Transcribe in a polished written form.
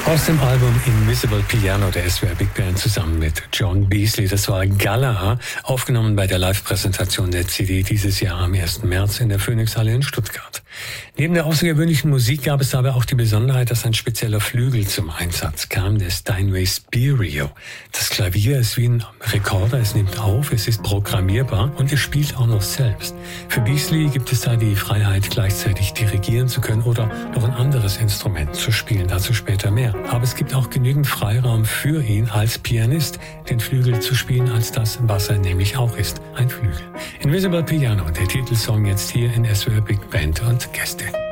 Aus dem Album Invisible Piano der SWR Big Band zusammen mit John Beasley. Das war Gala, aufgenommen bei der Live-Präsentation der CD dieses Jahr am 1. März in der Phoenixhalle in Stuttgart. Neben der außergewöhnlichen Musik gab es dabei auch die Besonderheit, dass ein spezieller Flügel zum Einsatz kam, der Steinway Stereo. Das Klavier ist wie ein Rekorder, es nimmt auf, es ist programmierbar und es spielt auch noch selbst. Für Beasley gibt es da die Freiheit, gleichzeitig dirigieren zu können oder noch ein anderes Instrument zu spielen, dazu später mehr. Aber es gibt auch genügend Freiraum für ihn als Pianist, den Flügel zu spielen als das, was er nämlich auch ist, ein Flügel. Invisible Piano, der Titelsong jetzt hier in SWR Big Band und Gäste.